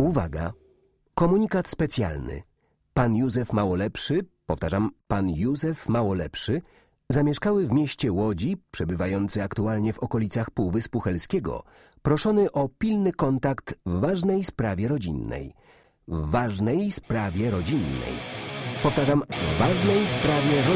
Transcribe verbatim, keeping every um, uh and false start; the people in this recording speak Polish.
Uwaga! Komunikat specjalny. Pan Józef Małolepszy, powtarzam, pan Józef Małolepszy, zamieszkały w mieście Łodzi, przebywający aktualnie w okolicach Półwyspu Helskiego, proszony o pilny kontakt w ważnej sprawie rodzinnej. W ważnej sprawie rodzinnej. Powtarzam, w ważnej sprawie rodzinnej.